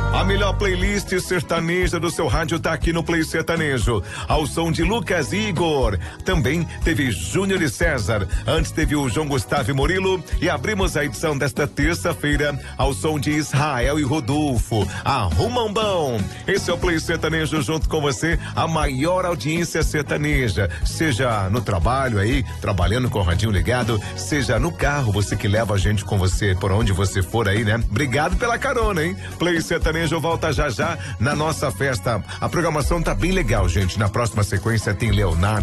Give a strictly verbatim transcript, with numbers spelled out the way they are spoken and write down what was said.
A melhor playlist sertaneja do seu rádio tá aqui no Play Sertanejo, ao som de Lucas e Igor. Também teve Júnior e César. Antes teve o João Gustavo e Murilo. E abrimos a edição desta terça-feira ao som de Israel e Rodolfo. Arruma um bom. Esse é o Play Sertanejo junto com você, a maior audiência sertaneja. Seja no trabalho aí, trabalhando com o radinho ligado, seja no carro, você que leva a gente com você por onde você for aí, né? Obrigado pela carona, hein? Play Sertanejo volta já já na nossa festa. A programação tá bem legal, gente. Na próxima sequência tem Leonardo.